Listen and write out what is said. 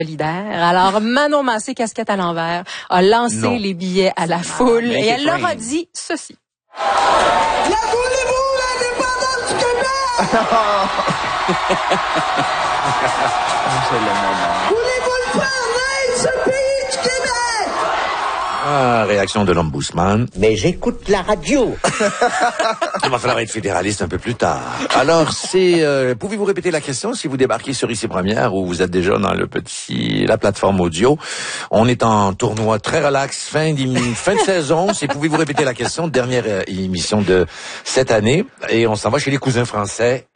solidaire. Alors, Manon Massé, casquette à l'envers, a lancé les billets à la foule et elle leur a dit ceci. La voulez-vous, l'indépendance du Québec? Voulez-vous le faire naître, ce pays du Québec? Ah, réaction de l'ombudsman. Mais j'écoute la radio. Il va falloir être fédéraliste un peu plus tard. Alors, pouvez-vous répéter la question si vous débarquez sur Ici Première ou vous êtes déjà dans la plateforme audio? On est en tournoi très relax, fin de saison. Pouvez-vous répéter la question? Dernière émission de cette année. Et on s'en va chez les cousins français.